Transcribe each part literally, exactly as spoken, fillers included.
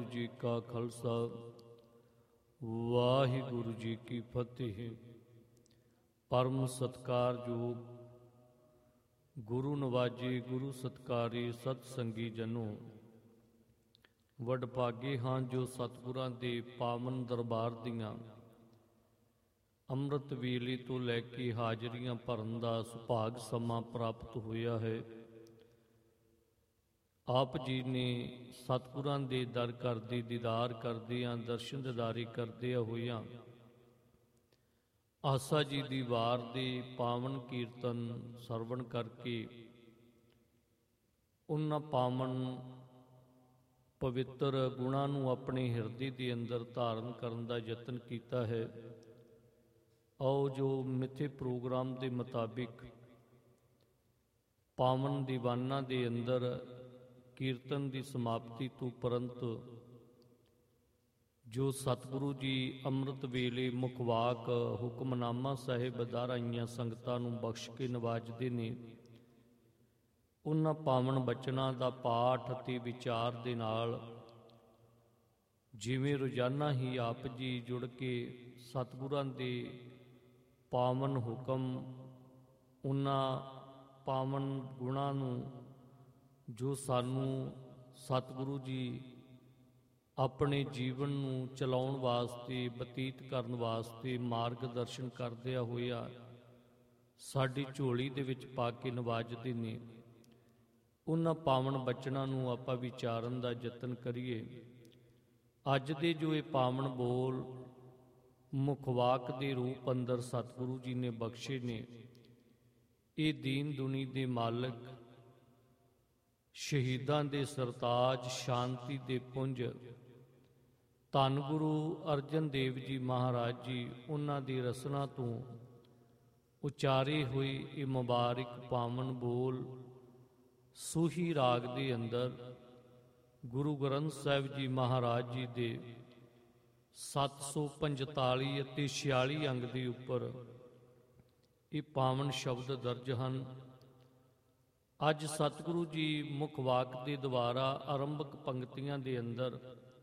जी का खालसा वाहिगुरु जी की फतेह। परम सत्कारयोग गुरु नवाजे गुरु सत्कारी सतसंगी जनों, वडभागे हाँ जो सतगुरां दे पावन दरबार दियां ਅੰਮ੍ਰਿਤ ਵੇਲੇ ਤੋਂ ਲੈ ਕੇ ਹਾਜ਼ਰੀਆਂ ਭਰਨ ਦਾ ਸੁਭਾਗ ਸਮਾਂ ਪ੍ਰਾਪਤ ਹੋਇਆ ਹੈ। ਆਪ ਜੀ ਨੇ ਸਤਿਗੁਰਾਂ ਦੇ ਦਰ ਕਰਦੇ ਦੀਦਾਰ ਕਰਦਿਆਂ ਦਰਸ਼ਨ ਦਿਦਾਰੇ ਕਰਦਿਆਂ ਹੋਇਆਂ ਆਸਾ ਜੀ ਦੀ ਵਾਰ ਦੇ ਪਾਵਨ ਕੀਰਤਨ ਸਰਵਣ ਕਰਕੇ ਉਹਨਾਂ ਪਾਵਨ ਪਵਿੱਤਰ ਗੁਣਾਂ ਨੂੰ ਆਪਣੇ ਹਿਰਦੇ ਦੇ ਅੰਦਰ ਧਾਰਨ ਕਰਨ ਦਾ ਯਤਨ ਕੀਤਾ ਹੈ। ਆਓ ਜੋ ਮਿੱਥੇ ਪ੍ਰੋਗਰਾਮ ਦੇ ਮੁਤਾਬਿਕ ਪਾਵਨ ਦੀਵਾਨਾਂ ਦੇ ਅੰਦਰ ਕੀਰਤਨ ਦੀ ਸਮਾਪਤੀ ਤੋਂ ਉਪਰੰਤ ਜੋ ਸਤਿਗੁਰੂ ਜੀ ਅੰਮ੍ਰਿਤ ਵੇਲੇ ਮੁਖਵਾਕ ਹੁਕਮਨਾਮਾ ਸਾਹਿਬ ਦਾਰਾਈਆਂ ਸੰਗਤਾਂ ਨੂੰ ਬਖਸ਼ ਕੇ ਨਵਾਜਦੇ ਨੇ, ਉਹਨਾਂ ਪਾਵਨ ਬਚਨਾਂ ਦਾ ਪਾਠ ਅਤੇ ਵਿਚਾਰ ਦੇ ਨਾਲ ਜਿਵੇਂ ਰੋਜ਼ਾਨਾ ਹੀ ਆਪ ਜੀ ਜੁੜ ਕੇ ਸਤਿਗੁਰਾਂ ਦੇ ਪਾਵਨ ਹੁਕਮ ਉਹਨਾਂ ਪਾਵਨ ਗੁਣਾਂ ਨੂੰ ਜੋ ਸਾਨੂੰ ਸਤਿਗੁਰੂ ਜੀ ਆਪਣੇ ਜੀਵਨ ਨੂੰ ਚਲਾਉਣ ਵਾਸਤੇ ਬਤੀਤ ਕਰਨ ਵਾਸਤੇ ਮਾਰਗਦਰਸ਼ਨ ਕਰਦਿਆਂ ਹੋਇਆ ਸਾਡੀ ਝੋਲੀ ਦੇ ਵਿੱਚ ਪਾ ਕੇ ਨਵਾਜਦੇ ਨੇ, ਉਹਨਾਂ ਪਾਵਨ ਬਚਨਾਂ ਨੂੰ ਆਪਾਂ ਵਿਚਾਰਨ ਦਾ ਯਤਨ ਕਰੀਏ। ਅੱਜ ਦੇ ਜੋ ਇਹ ਪਾਵਨ ਬੋਲ ਮੁਖਵਾਕ ਦੇ ਰੂਪ ਅੰਦਰ ਸਤਿਗੁਰੂ ਜੀ ਨੇ ਬਖਸ਼ੇ ਨੇ, ਇਹ ਦੀਨ ਦੁਨੀ ਦੇ ਮਾਲਕ, ਸ਼ਹੀਦਾਂ ਦੇ ਸਰਤਾਜ, ਸ਼ਾਂਤੀ ਦੇ ਪੁੰਜ ਧੰਨ ਗੁਰੂ ਅਰਜਨ ਦੇਵ ਜੀ ਮਹਾਰਾਜ ਜੀ ਉਹਨਾਂ ਦੀ ਰਸਨਾ ਤੋਂ ਉਚਾਰੇ ਹੋਏ ਇਹ ਮੁਬਾਰਕ ਪਾਵਨ ਬੋਲ ਸੂਹੀ ਰਾਗ ਦੇ ਅੰਦਰ ਗੁਰੂ ਗ੍ਰੰਥ ਸਾਹਿਬ ਜੀ ਮਹਾਰਾਜ ਜੀ ਦੇ ਸੱਤ ਸੌ ਪੰਤਾਲੀ ਅਤੇ ਛਿਆਲੀ ਅੰਗ ਦੇ ਉੱਪਰ ਇਹ ਪਾਵਨ ਸ਼ਬਦ ਦਰਜ ਹਨ। ਅੱਜ ਸਤਿਗੁਰੂ ਜੀ ਮੁਖਵਾਕ ਦੇ ਦੁਆਰਾ ਆਰੰਭਕ ਪੰਕਤੀਆਂ ਦੇ ਅੰਦਰ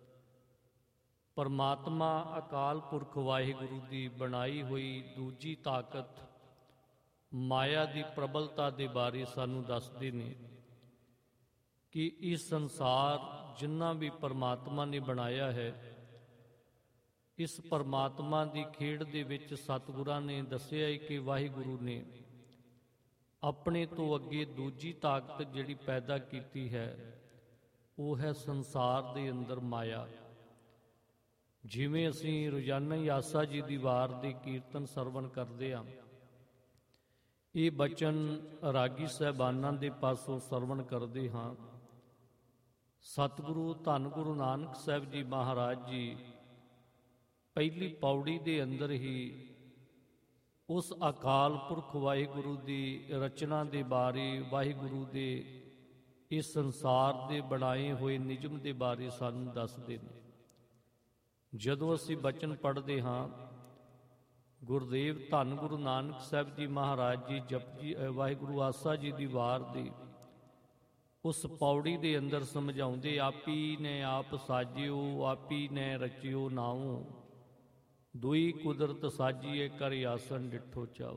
ਪਰਮਾਤਮਾ ਅਕਾਲ ਪੁਰਖ ਵਾਹਿਗੁਰੂ ਦੀ ਬਣਾਈ ਹੋਈ ਦੂਜੀ ਤਾਕਤ ਮਾਇਆ ਦੀ ਪ੍ਰਬਲਤਾ ਦੇ ਬਾਰੇ ਸਾਨੂੰ ਦੱਸਦੇ ਨੇ ਕਿ ਇਸ ਸੰਸਾਰ ਜਿੰਨਾ ਵੀ ਪਰਮਾਤਮਾ ਨੇ ਬਣਾਇਆ ਹੈ, ਇਸ ਪਰਮਾਤਮਾ ਦੀ ਖੇਡ ਦੇ ਵਿੱਚ ਸਤਿਗੁਰਾਂ ਨੇ ਦੱਸਿਆ ਹੈ ਕਿ ਵਾਹਿਗੁਰੂ ਨੇ ਆਪਣੇ ਤੋਂ ਅੱਗੇ ਦੂਜੀ ਤਾਕਤ ਜਿਹੜੀ ਪੈਦਾ ਕੀਤੀ ਹੈ ਉਹ ਹੈ ਸੰਸਾਰ ਦੇ ਅੰਦਰ ਮਾਇਆ। ਜਿਵੇਂ ਅਸੀਂ ਰੋਜ਼ਾਨਾ ਹੀ ਆਸਾ ਜੀ ਦੀ ਵਾਰ ਦੇ ਕੀਰਤਨ ਸਰਵਣ ਕਰਦੇ ਹਾਂ, ਇਹ ਬਚਨ ਰਾਗੀ ਸਾਹਿਬਾਨਾਂ ਦੇ ਪਾਸੋਂ ਸਰਵਣ ਕਰਦੇ ਹਾਂ। ਸਤਿਗੁਰੂ ਧੰਨ ਗੁਰੂ ਨਾਨਕ ਸਾਹਿਬ ਜੀ ਮਹਾਰਾਜ ਜੀ ਪਹਿਲੀ ਪੌੜੀ ਦੇ ਅੰਦਰ ਹੀ ਉਸ ਅਕਾਲ ਪੁਰਖ ਵਾਹਿਗੁਰੂ ਦੀ ਰਚਨਾ ਦੇ ਬਾਰੇ, ਵਾਹਿਗੁਰੂ ਦੇ ਇਸ ਸੰਸਾਰ ਦੇ ਬਣਾਏ ਹੋਏ ਨਿਯਮ ਦੇ ਬਾਰੇ ਸਾਨੂੰ ਦੱਸਦੇ ਨੇ। ਜਦੋਂ ਅਸੀਂ ਬਚਨ ਪੜ੍ਹਦੇ ਹਾਂ, ਗੁਰਦੇਵ ਧੰਨ ਗੁਰੂ ਨਾਨਕ ਸਾਹਿਬ ਜੀ ਮਹਾਰਾਜ ਜੀ ਜਪਜੀ ਵਾਹਿਗੁਰੂ ਆਸਾ ਜੀ ਦੀ ਵਾਰ ਦੀ ਉਸ ਪੌੜੀ ਦੇ ਅੰਦਰ ਸਮਝਾਉਂਦੇ, ਆਪੀ ਨੇ ਆਪ ਸਾਜਿਓ ਆਪੀ ਨੇ ਰਚਿਓ ਨਾਉ, ਦੁਈ ਕੁਦਰਤ ਸਾਜੀਏ ਕਰ ਆਸਨ ਡਿਠੋ ਚਾਓ।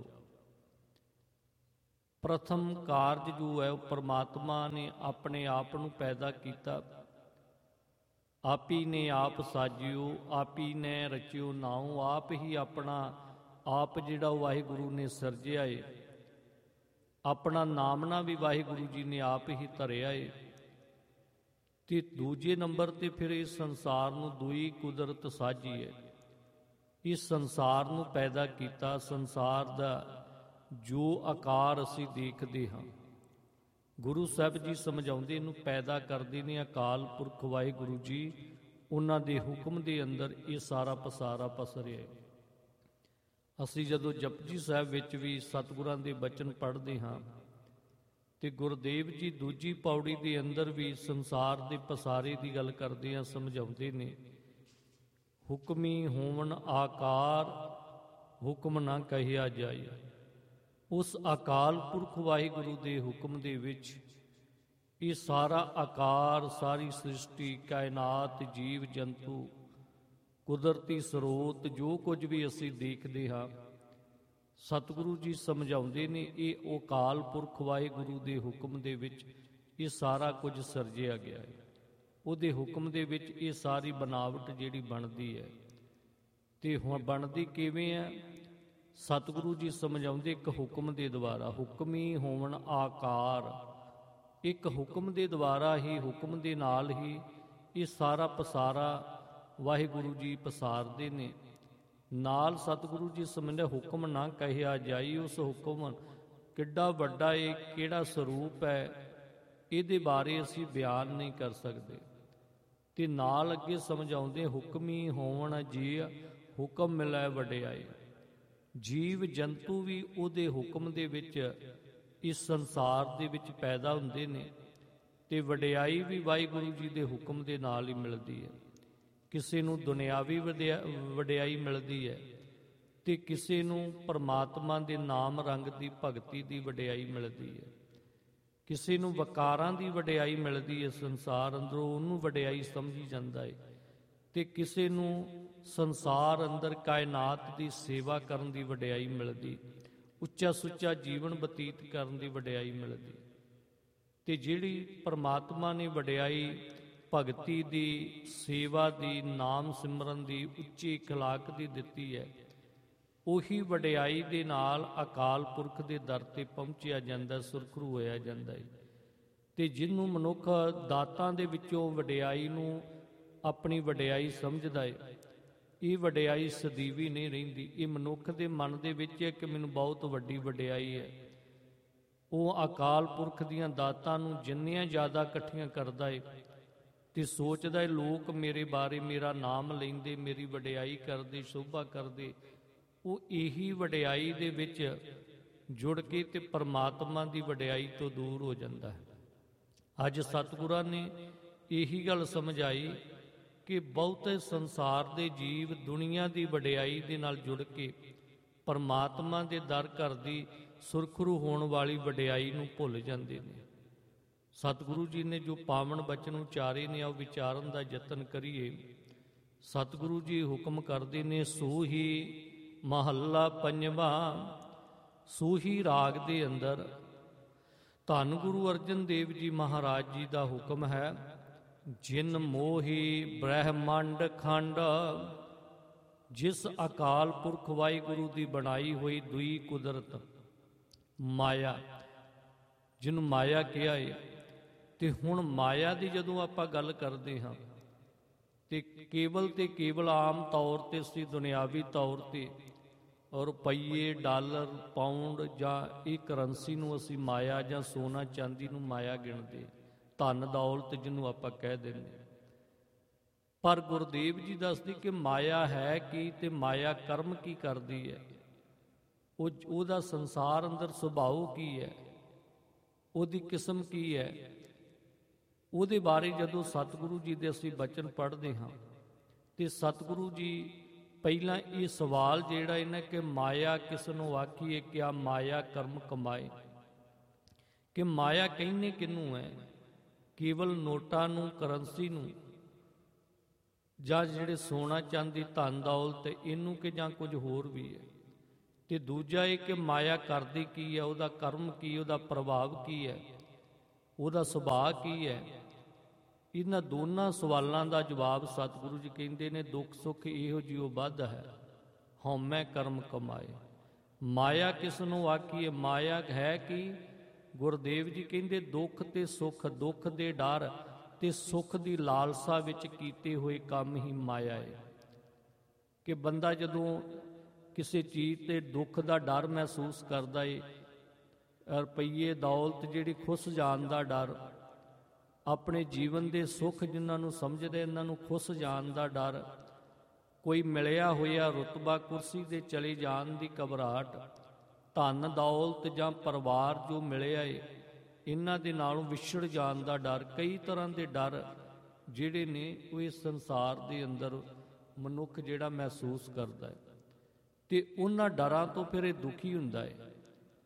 ਪ੍ਰਥਮ ਕਾਰਜ ਜੋ ਹੈ ਉਹ ਪਰਮਾਤਮਾ ਨੇ ਆਪਣੇ ਆਪ ਨੂੰ ਪੈਦਾ ਕੀਤਾ। ਆਪੀ ਨੇ ਆਪ ਸਾਜਿਓ ਆਪੀ ਨੇ ਰਚਿਓ ਨਾਉ, ਆਪ ਹੀ ਆਪਣਾ ਆਪ ਜਿਹੜਾ ਵਾਹਿਗੁਰੂ ਨੇ ਸਿਰਜਿਆ ਏ, ਆਪਣਾ ਨਾਮਨਾ ਵੀ ਵਾਹਿਗੁਰੂ ਜੀ ਨੇ ਆਪ ਹੀ ਧਰਿਆ ਏ। ਤੇ ਦੂਜੇ ਨੰਬਰ ਤੇ ਫਿਰ ਇਸ ਸੰਸਾਰ ਨੂੰ ਦੂਈ ਕੁਦਰਤ ਸਾਜੀ ਹੈ, ਇਸ ਸੰਸਾਰ ਨੂੰ ਪੈਦਾ ਕੀਤਾ। ਸੰਸਾਰ ਦਾ ਜੋ ਆਕਾਰ ਅਸੀਂ ਦੇਖਦੇ ਹਾਂ, ਗੁਰੂ ਸਾਹਿਬ ਜੀ ਸਮਝਾਉਂਦੇ ਇਹਨੂੰ ਪੈਦਾ ਕਰਦੇ ਨੇ ਅਕਾਲ ਪੁਰਖ ਵਾਹਿਗੁਰੂ ਜੀ, ਉਹਨਾਂ ਦੇ ਹੁਕਮ ਦੇ ਅੰਦਰ ਇਹ ਸਾਰਾ ਪਸਾਰਾ ਪਸਰਿਆ। ਅਸੀਂ ਜਦੋਂ ਜਪਜੀ ਸਾਹਿਬ ਵਿੱਚ ਵੀ ਸਤਿਗੁਰਾਂ ਦੇ ਬਚਨ ਪੜ੍ਹਦੇ ਹਾਂ ਤੇ ਗੁਰਦੇਵ ਜੀ ਦੂਜੀ ਪੌੜੀ ਦੇ ਅੰਦਰ ਵੀ ਸੰਸਾਰ ਦੇ ਪਸਾਰੇ ਦੀ ਗੱਲ ਕਰਦੇ ਆ, ਸਮਝਾਉਂਦੇ ਨੇ ਹੁਕਮੀ ਹੋਵਨ ਆਕਾਰ ਹੁਕਮ ਨਾ ਕਹਿਆ ਜਾਏ। ਉਸ ਅਕਾਲ ਪੁਰਖ ਵਾਹਿਗੁਰੂ ਦੇ ਹੁਕਮ ਦੇ ਵਿੱਚ ਇਹ ਸਾਰਾ ਆਕਾਰ, ਸਾਰੀ ਸ੍ਰਿਸ਼ਟੀ, ਕਾਇਨਾਤ, ਜੀਵ ਜੰਤੂ, ਕੁਦਰਤੀ ਸਰੋਤ, ਜੋ ਕੁਝ ਵੀ ਅਸੀਂ ਦੇਖਦੇ ਹਾਂ, ਸਤਿਗੁਰੂ ਜੀ ਸਮਝਾਉਂਦੇ ਨੇ ਇਹ ਉਹ ਅਕਾਲ ਪੁਰਖ ਵਾਹਿਗੁਰੂ ਦੇ ਹੁਕਮ ਦੇ ਵਿੱਚ ਇਹ ਸਾਰਾ ਕੁਝ ਸਿਰਜਿਆ ਗਿਆ ਹੈ। ਉਹਦੇ ਹੁਕਮ ਦੇ ਵਿੱਚ ਇਹ ਸਾਰੀ ਬਨਾਵਟ ਜਿਹੜੀ ਬਣਦੀ ਹੈ। ਤੇ ਹੁਣ ਬਣਦੀ ਕਿਵੇਂ ਹੈ? ਸਤਿਗੁਰੂ ਜੀ ਸਮਝਾਉਂਦੇ ਇੱਕ ਹੁਕਮ ਦੇ ਦੁਆਰਾ। ਹੁਕਮੀ ਹੋਵਣ ਆਕਾਰ, ਇੱਕ ਹੁਕਮ ਦੇ ਦੁਆਰਾ ਹੀ, ਹੁਕਮ ਦੇ ਨਾਲ ਹੀ ਇਹ ਸਾਰਾ ਪਸਾਰਾ ਵਾਹਿਗੁਰੂ ਜੀ ਪਸਾਰਦੇ ਨੇ। ਨਾਲ ਸਤਿਗੁਰੂ ਜੀ ਸਮਝਦੇ ਹੁਕਮ ਨਾ ਕਹਿਆ ਜਾਈ, ਉਸ ਹੁਕਮ ਕਿੱਡਾ ਵੱਡਾ ਇਹ ਕਿਹੜਾ ਸਰੂਪ ਹੈ, ਇਹਦੇ ਬਾਰੇ ਅਸੀਂ ਬਿਆਨ ਨਹੀਂ ਕਰ ਸਕਦੇ। ਤੇ ਨਾਲ ਅੱਗੇ ਸਮਝਾਉਂਦੇ ਹੁਕਮੀ ਹੋਵਣ ਜੀ ਹੁਕਮ ਮਿਲੈ ਵਡਿਆਈ। ਜੀਵ ਜੰਤੂ ਵੀ ਉਹਦੇ ਹੁਕਮ ਦੇ ਵਿੱਚ ਇਸ ਸੰਸਾਰ ਦੇ ਵਿੱਚ ਪੈਦਾ ਹੁੰਦੇ ਨੇ, ਤੇ ਵਡਿਆਈ ਵੀ ਵਾਹਿਗੁਰੂ ਜੀ ਦੇ ਹੁਕਮ ਦੇ ਨਾਲ ਹੀ ਮਿਲਦੀ ਹੈ। ਕਿਸੇ ਨੂੰ ਦੁਨਿਆਵੀ ਵਡਿਆਈ ਮਿਲਦੀ ਹੈ ਤੇ ਕਿਸੇ ਨੂੰ ਪਰਮਾਤਮਾ ਦੇ ਨਾਮ ਰੰਗ ਦੀ ਭਗਤੀ ਦੀ ਵਡਿਆਈ ਮਿਲਦੀ ਹੈ। ਕਿਸੇ ਨੂੰ ਵਕਾਰਾਂ ਦੀ ਵਡਿਆਈ ਮਿਲਦੀ ਹੈ, ਸੰਸਾਰ ਅੰਦਰੋਂ ਉਹਨੂੰ ਵਡਿਆਈ ਸਮਝੀ ਜਾਂਦਾ ਹੈ। ਤੇ ਕਿਸੇ ਨੂੰ ਸੰਸਾਰ ਅੰਦਰ ਕਾਇਨਾਤ ਦੀ ਸੇਵਾ ਕਰਨ ਦੀ ਵਡਿਆਈ ਮਿਲਦੀ, ਉੱਚਾ ਸੁੱਚਾ ਜੀਵਨ ਬਤੀਤ ਕਰਨ ਦੀ ਵਡਿਆਈ ਮਿਲਦੀ। ਤੇ ਜਿਹੜੀ ਪਰਮਾਤਮਾ ਨੇ ਵਡਿਆਈ ਭਗਤੀ ਦੀ, ਸੇਵਾ ਦੀ, ਨਾਮ ਸਿਮਰਨ ਦੀ, ਉੱਚੀ ਇਖਲਾਕ ਦੀ ਦਿੱਤੀ ਹੈ, ਉਹੀ ਵਡਿਆਈ ਦੇ ਨਾਲ ਅਕਾਲ ਪੁਰਖ ਦੇ ਦਰ ਤੇ ਪਹੁੰਚਿਆ ਜਾਂਦਾ, ਸੁਰਖਰੂ ਹੋਇਆ ਜਾਂਦਾ ਹੈ। ਤੇ ਜਿਹਨੂੰ ਮਨੁੱਖ ਦਾਤਾਂ ਦੇ ਵਿੱਚੋਂ ਵਡਿਆਈ ਨੂੰ ਆਪਣੀ ਵਡਿਆਈ ਸਮਝਦਾ ਹੈ, ਇਹ ਵਡਿਆਈ ਸਦੀਵੀ ਨਹੀਂ ਰਹਿੰਦੀ। ਇਹ ਮਨੁੱਖ ਦੇ ਮਨ ਦੇ ਵਿੱਚ ਹੈ ਕਿ ਮੈਨੂੰ ਬਹੁਤ ਵੱਡੀ ਵਡਿਆਈ ਹੈ। ਉਹ ਅਕਾਲ ਪੁਰਖ ਦੀਆਂ ਦਾਤਾਂ ਨੂੰ ਜਿੰਨੀਆਂ ਜ਼ਿਆਦਾ ਇਕੱਠੀਆਂ ਕਰਦਾ ਹੈ ਤੇ ਸੋਚਦਾ ਹੈ ਲੋਕ ਮੇਰੇ ਬਾਰੇ, ਮੇਰਾ ਨਾਮ ਲੈਂਦੇ, ਮੇਰੀ ਵਡਿਆਈ ਕਰਦੇ, ਸ਼ੋਭਾ ਕਰਦੇ, ਉਹ ਇਹੀ ਵਡਿਆਈ ਦੇ ਵਿੱਚ ਜੁੜ ਕੇ ਤੇ ਪਰਮਾਤਮਾ ਦੀ ਵਡਿਆਈ ਤੋਂ ਦੂਰ ਹੋ ਜਾਂਦਾ ਹੈ। ਅੱਜ ਸਤਿਗੁਰਾਂ ਨੇ ਇਹੀ ਗੱਲ ਸਮਝਾਈ ਕਿ ਬਹੁਤੇ ਸੰਸਾਰ ਦੇ ਜੀਵ ਦੁਨੀਆ ਦੀ ਵਡਿਆਈ ਦੇ ਨਾਲ ਜੁੜ ਕੇ ਪਰਮਾਤਮਾ ਦੇ ਦਰ ਘਰ ਦੀ ਸੁਰਖਰੂ ਹੋਣ ਵਾਲੀ ਵਡਿਆਈ ਨੂੰ ਭੁੱਲ ਜਾਂਦੇ ਨੇ। ਸਤਿਗੁਰੂ ਜੀ ਨੇ ਜੋ ਪਾਵਨ ਬਚਨ ਉਚਾਰੇ ਨੇ, ਉਹ ਵਿਚਾਰਨ ਦਾ ਯਤਨ ਕਰੀਏ। ਸਤਿਗੁਰੂ ਜੀ ਹੁਕਮ ਕਰਦੇ ਨੇ, ਸੂਹੀ ਮਹੱਲਾ ਪੰਜਵਾਂ, ਸੂਹੀ ਰਾਗ ਦੇ ਅੰਦਰ ਧੰਨ ਗੁਰੂ ਅਰਜਨ ਦੇਵ ਜੀ ਮਹਾਰਾਜ ਜੀ ਦਾ ਹੁਕਮ ਹੈ। ਜਿਨ ਮੋਹੀ ਬ੍ਰਹਮੰਡ ਖੰਡ, ਜਿਸ ਅਕਾਲ ਪੁਰਖ ਵਾਹਿਗੁਰੂ ਦੀ ਬਣਾਈ ਹੋਈ ਦੁਈ ਕੁਦਰਤ ਮਾਇਆ, ਜਿਹਨੂੰ ਮਾਇਆ ਕਿਹਾ ਹੈ। ਤੇ ਹੁਣ ਮਾਇਆ ਦੀ ਜਦੋਂ ਆਪਾਂ ਗੱਲ ਕਰਦੇ ਹਾਂ ਤੇ ਕੇਵਲ ਤੇ ਕੇਵਲ ਆਮ ਤੌਰ ਤੇ ਅਸੀਂ ਦੁਨਿਆਵੀ ਤੌਰ ਤੇ ਰੁਪਈਏ, ਡਾਲਰ, ਪਾਉਂਡ ਜਾਂ ਇਹ ਕਰੰਸੀ ਨੂੰ ਅਸੀਂ ਮਾਇਆ, ਜਾਂ ਸੋਨਾ ਚਾਂਦੀ ਨੂੰ ਮਾਇਆ ਗਿਣਦੇ, ਧਨ ਦੌਲਤ ਜਿਹਨੂੰ ਆਪਾਂ ਕਹਿ ਦਿੰਦੇ। ਪਰ ਗੁਰਦੇਵ ਜੀ ਦੱਸਦੇ ਕਿ ਮਾਇਆ ਹੈ ਕੀ ਤੇ ਮਾਇਆ ਕਰਮ ਕੀ ਕਰਦੀ ਹੈ, ਉਹ ਉਹਦਾ ਸੰਸਾਰ ਅੰਦਰ ਸੁਭਾਅ ਕੀ ਹੈ, ਉਹਦੀ ਕਿਸਮ ਕੀ ਹੈ, ਉਹਦੇ ਬਾਰੇ ਜਦੋਂ ਸਤਿਗੁਰੂ ਜੀ ਦੇ ਅਸੀਂ ਬਚਨ ਪੜ੍ਹਦੇ ਹਾਂ ਤੇ ਸਤਿਗੁਰੂ ਜੀ ਪਹਿਲਾਂ ਇਹ ਸਵਾਲ ਜਿਹੜਾ ਇਹਨਾਂ ਕਿ ਮਾਇਆ ਕਿਸ ਨੂੰ ਆਖੀਏ, ਕਿਆ ਮਾਇਆ ਕਰਮ ਕਮਾਏ, ਕਿ ਮਾਇਆ ਕਹਿੰਦੇ ਕਿਹਨੂੰ ਹੈ? ਕੇਵਲ ਨੋਟਾਂ ਨੂੰ, ਕਰੰਸੀ ਨੂੰ, ਜਾਂ ਜਿਹੜੇ ਸੋਨਾ ਚਾਂਦੀ ਧਨ ਦੌਲਤ ਇਹਨੂੰ, ਕਿ ਜਾਂ ਕੁਝ ਹੋਰ ਵੀ ਹੈ? ਤੇ ਦੂਜਾ ਇਹ ਕਿ ਮਾਇਆ ਕਰਦੀ ਕੀ ਹੈ, ਉਹਦਾ ਕਰਮ ਕੀ, ਉਹਦਾ ਪ੍ਰਭਾਵ ਕੀ ਹੈ, ਉਹਦਾ ਸੁਭਾਅ ਕੀ ਹੈ? ਇਹਨਾਂ ਦੋਨਾਂ ਸਵਾਲਾਂ ਦਾ ਜਵਾਬ ਸਤਿਗੁਰੂ ਜੀ ਕਹਿੰਦੇ ਨੇ, ਦੁੱਖ ਸੁੱਖ ਇਹੋ ਜਿਉ ਬੱਧ ਹੈ, ਹਉਮੈ ਕਰਮ ਕਮਾਏ। ਮਾਇਆ ਕਿਸ ਨੂੰ ਆਖੀਏ? ਮਾਇਆ ਹੈ ਕਿ ਗੁਰਦੇਵ ਜੀ ਕਹਿੰਦੇ ਦੁੱਖ ਤੇ ਸੁੱਖ, ਦੁੱਖ ਦੇ ਡਰ ਤੇ ਸੁੱਖ ਦੀ ਲਾਲਸਾ ਵਿੱਚ ਕੀਤੇ ਹੋਏ ਕੰਮ ਹੀ ਮਾਇਆ ਹੈ। ਕਿ ਬੰਦਾ ਜਦੋਂ ਕਿਸੇ ਚੀਜ਼ ਤੇ ਦੁੱਖ ਦਾ ਡਰ ਮਹਿਸੂਸ ਕਰਦਾ ਏ, ਰੁਪਈਏ ਦੌਲਤ ਜਿਹੜੀ ਖੁੱਸ ਜਾਣ ਦਾ ਡਰ, ਆਪਣੇ ਜੀਵਨ ਦੇ ਸੁੱਖ ਜਿਨ੍ਹਾਂ ਨੂੰ ਸਮਝਦੇ ਇਹਨਾਂ ਨੂੰ ਖੁੱਸ ਜਾਣ ਦਾ ਡਰ, ਕੋਈ ਮਿਲਿਆ ਹੋਇਆ ਰੁਤਬਾ ਕੁਰਸੀ ਦੇ ਚਲੇ ਜਾਣ ਦੀ ਘਬਰਾਹਟ, ਧਨ ਦੌਲਤ ਜਾਂ ਪਰਿਵਾਰ ਜੋ ਮਿਲਿਆ ਏ ਇਹਨਾਂ ਦੇ ਨਾਲੋਂ ਵਿਛੜ ਜਾਣ ਦਾ ਡਰ, ਕਈ ਤਰ੍ਹਾਂ ਦੇ ਡਰ ਜਿਹੜੇ ਨੇ ਉਹ ਇਸ ਸੰਸਾਰ ਦੇ ਅੰਦਰ ਮਨੁੱਖ ਜਿਹੜਾ ਮਹਿਸੂਸ ਕਰਦਾ ਹੈ। ਤੇ ਉਹਨਾਂ ਡਰਾਂ ਤੋਂ ਫਿਰ ਇਹ ਦੁਖੀ ਹੁੰਦਾ ਹੈ।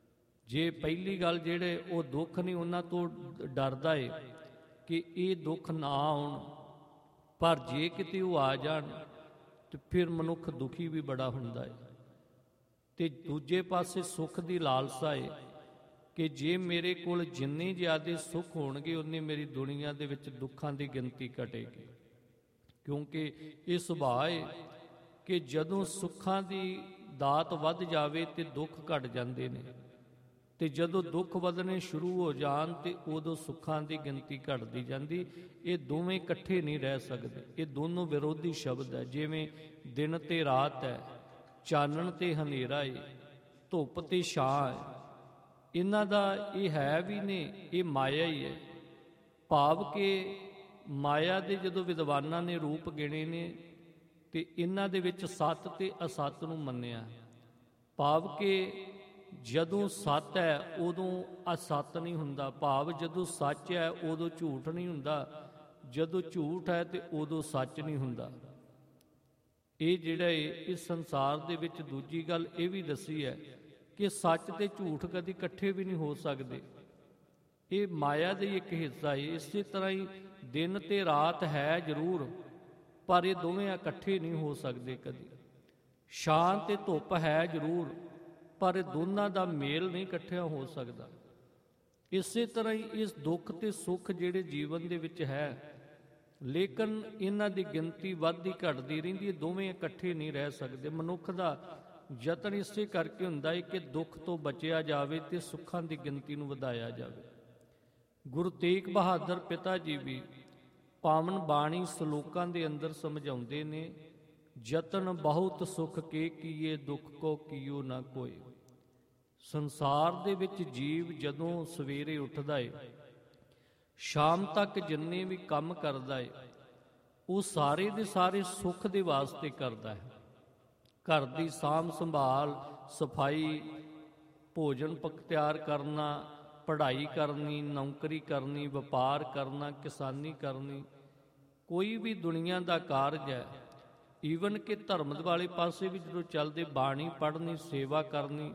ਜੇ ਪਹਿਲੀ ਗੱਲ ਜਿਹੜੇ ਉਹ ਦੁੱਖ ਨਹੀਂ ਉਹਨਾਂ ਤੋਂ ਡਰਦਾ ਏ ਕਿ ਇਹ ਦੁੱਖ ਨਾ ਆਉਣ, ਪਰ ਜੇ ਕਿਤੇ ਉਹ ਆ ਜਾਣ ਤੇ ਫਿਰ ਮਨੁੱਖ ਦੁਖੀ ਵੀ ਬੜਾ ਹੁੰਦਾ ਹੈ। ਤੇ ਦੂਜੇ ਪਾਸੇ ਸੁੱਖ ਦੀ ਲਾਲਸਾ ਏ ਕਿ ਜੇ ਮੇਰੇ ਕੋਲ ਜਿੰਨੇ ਜ਼ਿਆਦਾ ਸੁੱਖ ਹੋਣਗੇ ਉਨੀ ਮੇਰੀ ਦੁਨੀਆ ਦੇ ਵਿੱਚ ਦੁੱਖਾਂ ਦੀ ਗਿਣਤੀ ਘਟੇਗੀ, ਕਿਉਂਕਿ ਇਹ ਸੁਭਾਅ ਹੈ ਕਿ ਜਦੋਂ ਸੁੱਖਾਂ ਦੀ ਦਾਤ ਵੱਧ ਜਾਵੇ ਤੇ ਦੁੱਖ ਘਟ ਜਾਂਦੇ ਨੇ, ਤੇ ਜਦੋਂ ਦੁੱਖ ਵਧਣੇ ਸ਼ੁਰੂ ਹੋ ਜਾਣ ਤੇ ਉਦੋਂ ਸੁੱਖਾਂ ਦੀ ਗਿਣਤੀ ਘਟਦੀ ਜਾਂਦੀ। ਇਹ ਦੋਵੇਂ ਇਕੱਠੇ ਨਹੀਂ ਰਹਿ ਸਕਦੇ, ਇਹ ਦੋਨੋਂ ਵਿਰੋਧੀ ਸ਼ਬਦ ਹੈ। ਜਿਵੇਂ ਦਿਨ ਤੇ ਰਾਤ ਹੈ, ਚਾਨਣ ਤੇ ਹਨੇਰਾ ਹੈ, ਧੁੱਪ ਤੇ ਛਾਂ ਹੈ, ਇਹਨਾਂ ਦਾ ਇਹ ਹੈ ਵੀ ਨੇ, ਇਹ ਮਾਇਆ ਹੀ ਹੈ। ਭਾਵ ਕਿ ਮਾਇਆ ਦੇ ਜਦੋਂ ਵਿਦਵਾਨਾਂ ਨੇ ਰੂਪ ਗਿਣੇ ਨੇ ਤੇ ਇਹਨਾਂ ਦੇ ਵਿੱਚ ਸੱਤ ਤੇ ਅਸੱਤ ਨੂੰ ਮੰਨਿਆ। ਭਾਵ ਕਿ ਜਦੋਂ ਸੱਤ ਹੈ ਉਦੋਂ ਅਸੱਤ ਨਹੀਂ ਹੁੰਦਾ, ਭਾਵ ਜਦੋਂ ਸੱਚ ਹੈ ਉਦੋਂ ਝੂਠ ਨਹੀਂ ਹੁੰਦਾ, ਜਦੋਂ ਝੂਠ ਹੈ ਤੇ ਉਦੋਂ ਸੱਚ ਨਹੀਂ ਹੁੰਦਾ। ਇਹ ਜਿਹੜਾ ਹੈ ਇਸ ਸੰਸਾਰ ਦੇ ਵਿੱਚ ਦੂਜੀ ਗੱਲ ਇਹ ਵੀ ਦੱਸੀ ਹੈ ਕਿ ਸੱਚ ਤੇ ਝੂਠ ਕਦੀ ਇਕੱਠੇ ਵੀ ਨਹੀਂ ਹੋ ਸਕਦੇ, ਇਹ ਮਾਇਆ ਦਾ ਹੀ ਇੱਕ ਹਿੱਸਾ ਹੈ। ਇਸੇ ਤਰ੍ਹਾਂ ਹੀ ਦਿਨ ਤੇ ਰਾਤ ਹੈ ਜ਼ਰੂਰ, ਪਰ ਇਹ ਦੋਵੇਂ ਇਕੱਠੇ ਨਹੀਂ ਹੋ ਸਕਦੇ ਕਦੀ। ਛਾਂ ਤੇ ਧੁੱਪ ਹੈ ਜ਼ਰੂਰ, ਪਰ ਇਹ ਦੋਨਾਂ ਦਾ ਮੇਲ ਨਹੀਂ ਇਕੱਠਿਆ ਹੋ ਸਕਦਾ। ਇਸੇ ਤਰ੍ਹਾਂ ਹੀ ਇਸ ਦੁੱਖ ਤੇ ਸੁੱਖ ਜਿਹੜੇ ਜੀਵਨ ਦੇ ਵਿੱਚ ਹੈ, ਲੇਕਿਨ ਇਹਨਾਂ ਦੀ ਗਿਣਤੀ ਵੱਧਦੀ ਘਟਦੀ ਰਹਿੰਦੀ ਹੈ, ਦੋਵੇਂ ਇਕੱਠੇ ਨਹੀਂ ਰਹਿ ਸਕਦੇ। ਮਨੁੱਖ ਦਾ ਯਤਨ ਇਸੇ ਕਰਕੇ ਹੁੰਦਾ ਹੈ ਕਿ ਦੁੱਖ ਤੋਂ ਬਚਿਆ ਜਾਵੇ ਤੇ ਸੁੱਖਾਂ ਦੀ ਗਿਣਤੀ ਨੂੰ ਵਧਾਇਆ ਜਾਵੇ। ਗੁਰੂ ਤੇਗ ਬਹਾਦਰ ਪਿਤਾ ਜੀ ਵੀ ਪਾਵਨ ਬਾਣੀ ਸ਼ਲੋਕਾਂ ਦੇ ਅੰਦਰ ਸਮਝਾਉਂਦੇ ਨੇ, ਯਤਨ ਬਹੁਤ ਸੁਖ ਕੇ ਕੀਏ ਦੁੱਖ ਕੋ ਕੀਓ ਨਾ ਕੋਈ। ਸੰਸਾਰ ਦੇ ਵਿੱਚ ਜੀਵ ਜਦੋਂ ਸਵੇਰੇ ਉੱਠਦਾ ਏ, ਸ਼ਾਮ ਤੱਕ ਜਿੰਨੇ ਵੀ ਕੰਮ ਕਰਦਾ ਏ, ਉਹ ਸਾਰੇ ਦੇ ਸਾਰੇ ਸੁੱਖ ਦੇ ਵਾਸਤੇ ਕਰਦਾ ਹੈ। ਘਰ ਦੀ ਸਾਂਭ ਸੰਭਾਲ, ਸਫਾਈ, ਭੋਜਨ ਪਕ ਤਿਆਰ ਕਰਨਾ, ਪੜ੍ਹਾਈ ਕਰਨੀ, ਨੌਕਰੀ ਕਰਨੀ, ਵਪਾਰ ਕਰਨਾ, ਕਿਸਾਨੀ ਕਰਨੀ, ਕੋਈ ਵੀ ਦੁਨੀਆ ਦਾ ਕਾਰਜ ਹੈ। ਈਵਨ ਕਿ ਧਰਮ ਵਾਲੇ ਪਾਸੇ ਵੀ ਜਦੋਂ ਚੱਲਦੇ, ਬਾਣੀ ਪੜ੍ਹਨੀ, ਸੇਵਾ ਕਰਨੀ,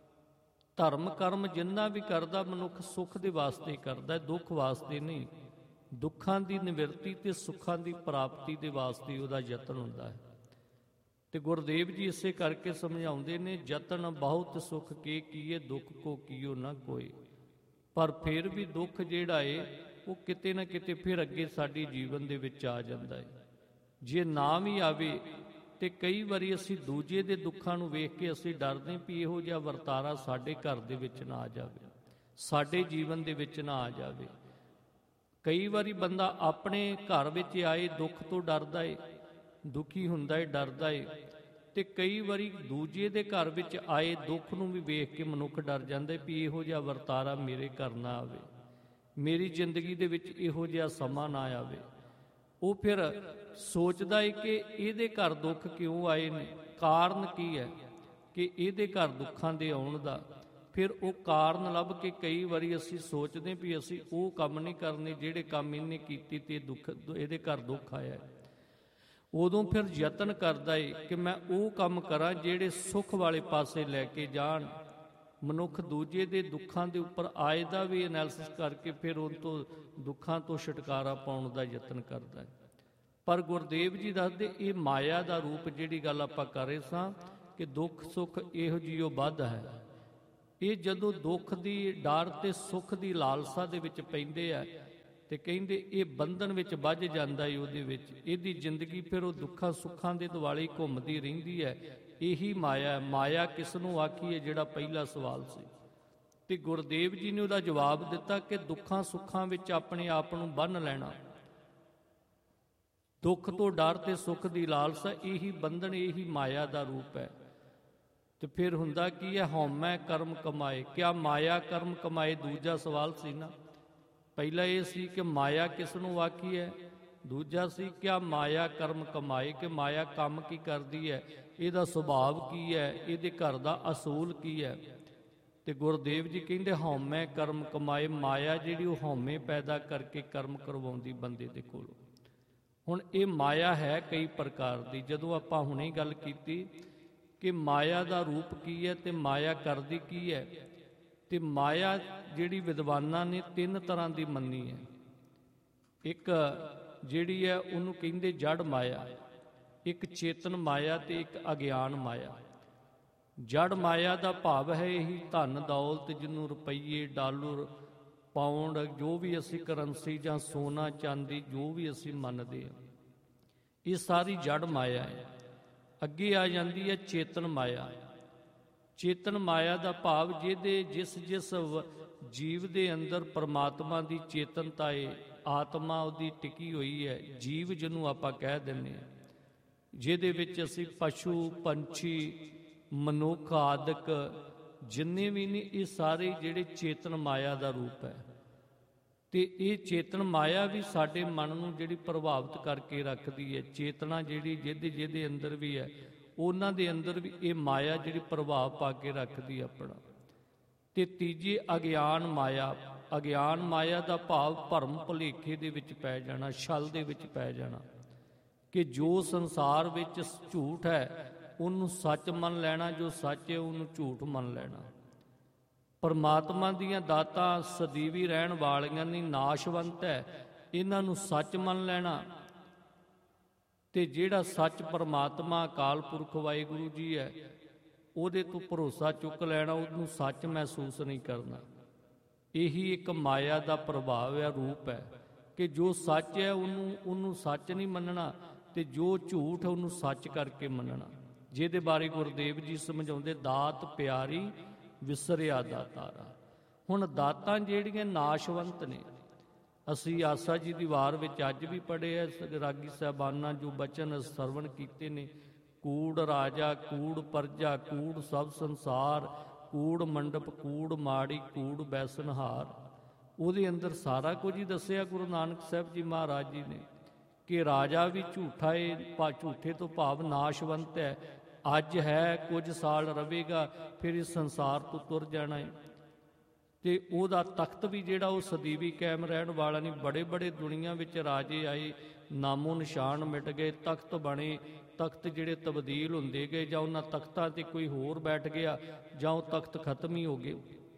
ਧਰਮ ਕਰਮ ਜਿੰਨਾ ਵੀ ਕਰਦਾ ਮਨੁੱਖ ਸੁੱਖ ਦੇ ਵਾਸਤੇ ਕਰਦਾ, ਦੁੱਖ ਵਾਸਤੇ ਨਹੀਂ। ਦੁੱਖਾਂ ਦੀ ਨਿਵਰਤੀ ਤੇ ਸੁੱਖਾਂ ਦੀ ਪ੍ਰਾਪਤੀ ਦੇ ਵਾਸਤੇ ਉਹਦਾ ਯਤਨ ਹੁੰਦਾ ਹੈ। ਤੇ ਗੁਰਦੇਵ ਜੀ ਇਸੇ ਕਰਕੇ ਸਮਝਾਉਂਦੇ ਨੇ, ਯਤਨ ਬਹੁਤ ਸੁਖ ਕੇ ਕੀਏ ਦੁੱਖ ਕੋ ਕੀਓ ਨਾ ਕੋਈ। ਪਰ ਫਿਰ ਵੀ ਦੁੱਖ ਜਿਹੜਾ ਏ ਉਹ ਕਿਤੇ ਨਾ ਕਿਤੇ ਫਿਰ ਅੱਗੇ ਸਾਡੀ ਜੀਵਨ ਦੇ ਵਿੱਚ ਆ ਜਾਂਦਾ ਹੈ। ਜੇ ਨਾ ਵੀ ਆਵੇ ਤੇ ਕਈ ਵਾਰੀ ਅਸੀਂ ਦੂਜੇ ਦੇ ਦੁੱਖਾਂ ਨੂੰ ਵੇਖ ਕੇ ਅਸੀਂ ਡਰਦੇ ਵੀ ਇਹੋ ਜਿਹਾ ਵਰਤਾਰਾ ਸਾਡੇ ਘਰ ਦੇ ਵਿੱਚ ਨਾ ਆ ਜਾਵੇ, ਸਾਡੇ ਜੀਵਨ ਦੇ ਵਿੱਚ ਨਾ ਆ ਜਾਵੇ। ਕਈ ਵਾਰੀ ਬੰਦਾ ਆਪਣੇ ਘਰ ਵਿੱਚ ਆਏ ਦੁੱਖ ਤੋਂ ਡਰਦਾ ਏ, ਦੁਖੀ ਹੁੰਦਾ ਏ, ਡਰਦਾ ਏ। ਤੇ ਕਈ ਵਾਰੀ ਦੂਜੇ ਦੇ ਘਰ ਵਿੱਚ ਆਏ ਦੁੱਖ ਨੂੰ ਵੀ ਵੇਖ ਕੇ ਮਨੁੱਖ ਡਰ ਜਾਂਦਾ ਵੀ ਇਹੋ ਜਿਹਾ ਵਰਤਾਰਾ ਮੇਰੇ ਘਰ ਨਾ ਆਵੇ, ਮੇਰੀ ਜ਼ਿੰਦਗੀ ਦੇ ਵਿੱਚ ਇਹੋ ਜਿਹਾ ਸਮਾਂ ਨਾ ਆਵੇ। ਉਹ ਫਿਰ ਸੋਚਦਾ ਏ ਕਿ ਇਹਦੇ ਘਰ ਦੁੱਖ ਕਿਉਂ ਆਏ ਨੇ, ਕਾਰਨ ਕੀ ਹੈ ਕਿ ਇਹਦੇ ਘਰ ਦੁੱਖਾਂ ਦੇ ਆਉਣ ਦਾ। ਫਿਰ ਉਹ ਕਾਰਨ ਲੱਭ ਕੇ ਕਈ ਵਾਰੀ ਅਸੀਂ ਸੋਚਦੇ ਵੀ ਅਸੀਂ ਉਹ ਕੰਮ ਨਹੀਂ ਕਰਨੇ ਜਿਹੜੇ ਕੰਮ ਇਹਨੇ ਕੀਤੀ ਤੇ ਦੁੱਖ ਇਹਦੇ ਘਰ ਦੁੱਖ ਆਇਆ। ਉਦੋਂ ਫਿਰ ਯਤਨ ਕਰਦਾ ਏ ਕਿ ਮੈਂ ਉਹ ਕੰਮ ਕਰਾਂ ਜਿਹੜੇ ਸੁੱਖ ਵਾਲੇ ਪਾਸੇ ਲੈ ਕੇ ਜਾਣ। ਮਨੁੱਖ ਦੂਜੇ ਦੇ ਦੁੱਖਾਂ ਦੇ ਉੱਪਰ ਆਏ ਦਾ ਵੀ ਐਨਾਲਿਸਿਸ ਕਰਕੇ ਫਿਰ ਉਹ ਤੋਂ ਦੁੱਖਾਂ ਤੋਂ ਛੁਟਕਾਰਾ ਪਾਉਣ ਦਾ ਯਤਨ ਕਰਦਾ ਹੈ। ਪਰ ਗੁਰਦੇਵ ਜੀ ਦੱਸਦੇ ਇਹ ਮਾਇਆ ਦਾ ਰੂਪ, ਜਿਹੜੀ ਗੱਲ ਆਪਾਂ ਕਰ ਰਹੇ ਸਾਂ ਕਿ ਦੁੱਖ ਸੁੱਖ ਇਹੋ ਜਿਹੀ ਉਹ ਵੱਧ ਹੈ। ਇਹ ਜਦੋਂ ਦੁੱਖ ਦੀ ਡਰ ਤੇ ਸੁੱਖ ਦੀ ਲਾਲਸਾ ਦੇ ਵਿੱਚ ਪੈਂਦੇ ਆ ਤੇ ਕਹਿੰਦੇ ਇਹ ਬੰਧਨ ਵਿੱਚ ਵੱਜ ਜਾਂਦਾ ਏ ਉਹਦੇ ਵਿੱਚ। ਇਹਦੀ ਜ਼ਿੰਦਗੀ ਫਿਰ ਉਹ ਦੁੱਖਾਂ ਸੁੱਖਾਂ ਦੇ ਦੁਆਲੇ ਘੁੰਮਦੀ ਰਹਿੰਦੀ ਹੈ। ਇਹੀ ਮਾਇਆ ਹੈ। ਮਾਇਆ ਕਿਸ ਨੂੰ ਆਖੀ ਹੈ, ਜਿਹੜਾ ਪਹਿਲਾ ਸਵਾਲ ਸੀ। ਤੇ ਗੁਰਦੇਵ ਜੀ ਨੇ ਉਹਦਾ ਜਵਾਬ ਦਿੱਤਾ ਕਿ ਦੁੱਖਾਂ ਸੁੱਖਾਂ ਵਿੱਚ ਆਪਣੇ ਆਪ ਨੂੰ ਬੰਨ੍ਹ ਲੈਣਾ, ਦੁੱਖ ਤੋਂ ਡਰ ਤੇ ਸੁੱਖ ਦੀ ਲਾਲਸਾ, ਇਹੀ ਬੰਧਨ, ਇਹੀ ਮਾਇਆ ਦਾ ਰੂਪ ਹੈ। ਤੇ ਫਿਰ ਹੁੰਦਾ ਕੀ ਹੈ, ਹਉਮੈ ਕਰਮ ਕਮਾਏ। ਕਿਆ ਮਾਇਆ ਕਰਮ ਕਮਾਏ? ਦੂਜਾ ਸਵਾਲ ਸੀ ਨਾ। ਪਹਿਲਾ ਇਹ ਸੀ ਕਿ ਮਾਇਆ ਕਿਸ ਨੂੰ ਆਖੀ ਹੈ, ਦੂਜਾ ਸੀ ਕਿਆ ਮਾਇਆ ਕਰਮ ਕਮਾਏ, ਕਿ ਮਾਇਆ ਕੰਮ ਕੀ ਕਰਦੀ ਹੈ, ਇਹਦਾ ਸੁਭਾਵ ਕੀ ਹੈ, ਇਹਦੇ ਘਰ ਦਾ ਅਸੂਲ ਕੀ ਹੈ। ਤੇ ਗੁਰਦੇਵ ਜੀ ਕਹਿੰਦੇ ਹਉਮੈ ਕਰਮ ਕਮਾਏ। ਮਾਇਆ ਜਿਹੜੀ ਉਹ ਹਉਮੈ ਪੈਦਾ ਕਰਕੇ ਕਰਮ ਕਰਵਾਉਂਦੀ ਬੰਦੇ ਦੇ ਕੋਲੋਂ। ਹੁਣ ਇਹ ਮਾਇਆ ਹੈ ਕਈ ਪ੍ਰਕਾਰ ਦੀ। ਜਦੋਂ ਆਪਾਂ ਹੁਣੇ ਗੱਲ ਕੀਤੀ ਕਿ ਮਾਇਆ ਦਾ ਰੂਪ ਕੀ ਹੈ ਤੇ ਮਾਇਆ ਕਰਦੀ ਕੀ ਹੈ, ਤੇ ਮਾਇਆ ਜਿਹੜੀ ਵਿਦਵਾਨਾਂ ਨੇ ਤਿੰਨ ਤਰ੍ਹਾਂ ਦੀ ਮੰਨੀ ਹੈ। ਇੱਕ ਜਿਹੜੀ ਹੈ ਉਹਨੂੰ ਕਹਿੰਦੇ ਜੜ ਮਾਇਆ, ਇੱਕ ਚੇਤਨ ਮਾਇਆ ਤੇ ਇੱਕ ਅਗਿਆਨ ਮਾਇਆ। ਜੜ ਮਾਇਆ ਦਾ ਭਾਵ ਹੈ ਇਹੀ ਧਨ ਦੌਲਤ, ਜਿਹਨੂੰ ਰੁਪਈਏ ਡਾਲਰ ਪਾਉਂਡ ਜੋ ਵੀ ਅਸੀਂ ਕਰੰਸੀ ਜਾਂ ਸੋਨਾ ਚਾਂਦੀ ਜੋ ਵੀ ਅਸੀਂ ਮੰਨਦੇ ਹਾਂ, ਇਹ ਸਾਰੀ ਜੜ ਮਾਇਆ ਹੈ। ਅੱਗੇ ਆ ਜਾਂਦੀ ਹੈ ਚੇਤਨ ਮਾਇਆ। ਚੇਤਨ ਮਾਇਆ ਦਾ ਭਾਵ ਜਿਹਦੇ ਜਿਸ ਜਿਸ ਜੀਵ ਦੇ ਅੰਦਰ ਪਰਮਾਤਮਾ ਦੀ ਚੇਤਨਤਾ ਹੈ, ਆਤਮਾ ਉਹਦੀ ਟਿਕੀ ਹੋਈ ਹੈ, ਜੀਵ ਜਿਹਨੂੰ ਆਪਾਂ ਕਹਿ ਦਿੰਦੇ ਹਾਂ, ਜਿਹਦੇ ਵਿੱਚ ਅਸੀਂ ਪਸ਼ੂ ਪੰਛੀ ਮਨੁੱਖ ਆਦਿਕ ਜਿੰਨੇ ਵੀ ਨੇ ਇਹ ਸਾਰੇ ਜਿਹੜੇ ਚੇਤਨ ਮਾਇਆ ਦਾ ਰੂਪ ਹੈ। ਤੇ ਇਹ ਚੇਤਨ ਮਾਇਆ ਵੀ ਸਾਡੇ ਮਨ ਨੂੰ ਜਿਹੜੀ ਪ੍ਰਭਾਵਿਤ ਕਰਕੇ ਰੱਖਦੀ ਹੈ। ਚੇਤਨਾ ਜਿਹੜੀ ਜਿਹਦੇ ਜਿਹਦੇ ਅੰਦਰ ਵੀ ਹੈ ਉਹਨਾਂ ਦੇ ਅੰਦਰ ਵੀ ਇਹ ਮਾਇਆ ਜਿਹੜੀ ਪ੍ਰਭਾਵ ਪਾ ਕੇ ਰੱਖਦੀ ਆਪਣਾ। ਤੇ ਤੀਜੀ ਅਗਿਆਨ ਮਾਇਆ। ਅਗਿਆਨ ਮਾਇਆ ਦਾ ਭਾਵ ਭਰਮ ਭੁਲੇਖੇ ਦੇ ਵਿੱਚ ਪੈ ਜਾਣਾ, ਛਲ ਦੇ ਵਿੱਚ ਪੈ ਜਾਣਾ, ਕਿ ਜੋ ਸੰਸਾਰ ਵਿੱਚ ਝੂਠ ਹੈ ਉਹਨੂੰ ਸੱਚ ਮੰਨ ਲੈਣਾ, ਜੋ ਸੱਚ ਹੈ ਉਹਨੂੰ ਝੂਠ ਮੰਨ ਲੈਣਾ। ਪਰਮਾਤਮਾ ਦੀਆਂ ਦਾਤਾਂ ਸਦੀਵੀ ਰਹਿਣ ਵਾਲੀਆਂ ਨਹੀਂ, ਨਾਸ਼ਵੰਤ ਹੈ, ਇਹਨਾਂ ਨੂੰ ਸੱਚ ਮੰਨ ਲੈਣਾ। ਤੇ ਜਿਹੜਾ ਸੱਚ ਪਰਮਾਤਮਾ ਅਕਾਲ ਪੁਰਖ ਵਾਹਿਗੁਰੂ ਜੀ ਹੈ ਉਹਦੇ ਤੋਂ ਭਰੋਸਾ ਚੁੱਕ ਲੈਣਾ, ਉਹਨੂੰ ਸੱਚ ਮਹਿਸੂਸ ਨਹੀਂ ਕਰਨਾ। ਇਹੀ ਇੱਕ ਮਾਇਆ ਦਾ ਪ੍ਰਭਾਵ ਹੈ, ਰੂਪ ਹੈ, ਕਿ ਜੋ ਸੱਚ ਹੈ ਉਹਨੂੰ ਉਹਨੂੰ ਸੱਚ ਨਹੀਂ ਮੰਨਣਾ, ਤੇ ਜੋ ਝੂਠ ਹੈ ਉਹਨੂੰ ਸੱਚ ਕਰਕੇ ਮੰਨਣਾ। ਜਿਹਦੇ ਬਾਰੇ ਗੁਰਦੇਵ ਜੀ ਸਮਝਾਉਂਦੇ, ਦਾਤ ਪਿਆਰੀ ਵਿਸਰਿਆ ਦਾਤਾਰਾ। ਹੁਣ ਦਾਤਾਂ ਜਿਹੜੀਆਂ ਨਾਸ਼ਵੰਤ ਨੇ, ਅਸੀਂ ਆਸਾ ਜੀ ਦੀ ਵਾਰ ਵਿੱਚ ਅੱਜ ਵੀ ਪੜ੍ਹੇ ਐ ਰਾਗੀ ਸਾਹਿਬਾਨਾਂ ਜੋ ਬਚਨ ਸਰਵਣ ਕੀਤੇ ਨੇ, ਕੂੜ ਰਾਜਾ ਕੂੜ ਪਰਜਾ ਕੂੜ ਸਭ ਸੰਸਾਰ, ਕੂੜ ਮੰਡਪ ਕੂੜ ਮਾੜੀ ਕੂੜ ਬੈਸਨਹਾਰ। ਉਹਦੇ ਅੰਦਰ ਸਾਰਾ ਕੁਝ ਹੀ ਦੱਸਿਆ ਗੁਰੂ ਨਾਨਕ ਸਾਹਿਬ ਜੀ ਮਹਾਰਾਜ ਜੀ ਨੇ, ਕਿ ਰਾਜਾ ਵੀ ਝੂਠਾ ਏ, ਝੂਠੇ ਤੋਂ ਭਾਵ ਨਾਸ਼ਵੰਤ ਹੈ, ਅੱਜ ਹੈ ਕੁਝ ਸਾਲ ਰਵੇਗਾ ਫਿਰ ਇਸ ਸੰਸਾਰ ਤੋਂ ਤੁਰ ਜਾਣਾ ਹੈ। ਤੇ ਉਹਦਾ ਤਖਤ ਵੀ ਜਿਹੜਾ ਉਹ ਸਦੀਵੀ ਕਾਇਮ ਰਹਿਣ ਵਾਲਾ ਨਹੀਂ। ਬੜੇ ਬੜੇ ਦੁਨੀਆ ਵਿੱਚ ਰਾਜੇ ਆਏ, ਨਾਮੋ ਨਿਸ਼ਾਨ ਮਿਟ ਗਏ, ਤਖਤ ਬਣੇ, ਤਖਤ ਜਿਹੜੇ ਤਬਦੀਲ ਹੁੰਦੇ ਗਏ, ਜਾਂ ਉਹਨਾਂ ਤਖਤਾਂ ਤੇ ਕੋਈ ਹੋਰ ਬੈਠ ਗਿਆ, ਜਾਂ ਉਹ ਤਖਤ ਖਤਮ ਹੀ ਹੋ ਗਏ।